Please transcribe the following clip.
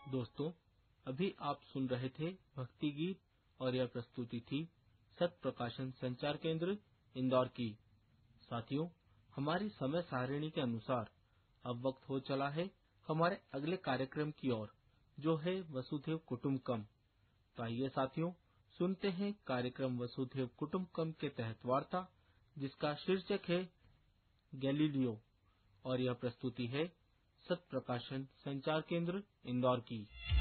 दोस्तों, अभी आप सुन रहे थे भक्ति गीत और यह प्रस्तुति थी सत्य प्रकाशन संचार केंद्र इंदौर की। साथियों, हमारी समय सारिणी के अनुसार अब वक्त हो चला है हमारे अगले कार्यक्रम की ओर, जो है वसुधैव कुटुंबकम। तो आइए साथियों, सुनते हैं कार्यक्रम वसुधैव कुटुंबकम के तहत वार्ता, जिसका शीर्षक है गैलीलियो, और यह प्रस्तुति है सत्य प्रकाशन संचार केंद्र इंदौर की।